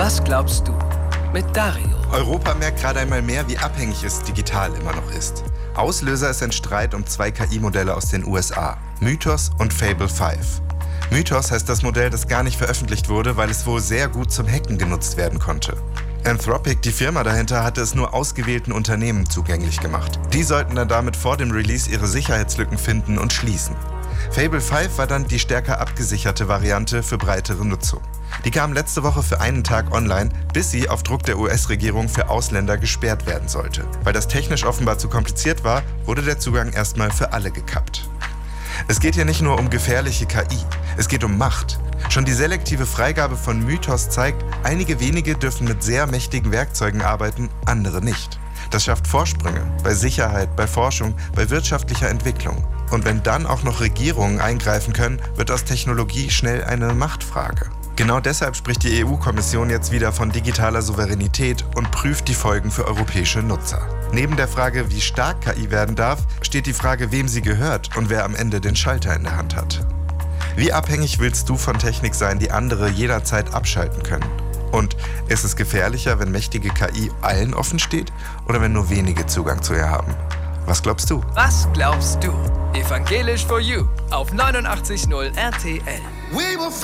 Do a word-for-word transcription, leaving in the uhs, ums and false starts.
Was glaubst du? Mit Dario. Europa merkt gerade einmal mehr, wie abhängig es digital immer noch ist. Auslöser ist ein Streit um zwei K I-Modelle aus den U S A, Mythos und Fable fünf. Mythos heißt das Modell, das gar nicht veröffentlicht wurde, weil es wohl sehr gut zum Hacken genutzt werden konnte. Anthropic, die Firma dahinter, hatte es nur ausgewählten Unternehmen zugänglich gemacht. Die sollten dann damit vor dem Release ihre Sicherheitslücken finden und schließen. Fable fünf war dann die stärker abgesicherte Variante für breitere Nutzung. Die kam letzte Woche für einen Tag online, bis sie auf Druck der U S-Regierung für Ausländer gesperrt werden sollte. Weil das technisch offenbar zu kompliziert war, wurde der Zugang erstmal für alle gekappt. Es geht hier nicht nur um gefährliche K I, es geht um Macht. Schon die selektive Freigabe von Mythos zeigt, einige wenige dürfen mit sehr mächtigen Werkzeugen arbeiten, andere nicht. Das schafft Vorsprünge bei Sicherheit, bei Forschung, bei wirtschaftlicher Entwicklung. Und wenn dann auch noch Regierungen eingreifen können, wird aus Technologie schnell eine Machtfrage. Genau deshalb spricht die E U-Kommission jetzt wieder von digitaler Souveränität und prüft die Folgen für europäische Nutzer. Neben der Frage, wie stark K I werden darf, steht die Frage, wem sie gehört und wer am Ende den Schalter in der Hand hat. Wie abhängig willst du von Technik sein, die andere jederzeit abschalten können? Und ist es gefährlicher, wenn mächtige K I allen offen steht oder wenn nur wenige Zugang zu ihr haben? Was glaubst du? Was glaubst du? Evangelisch for You auf neunundachtzig Komma null R T L.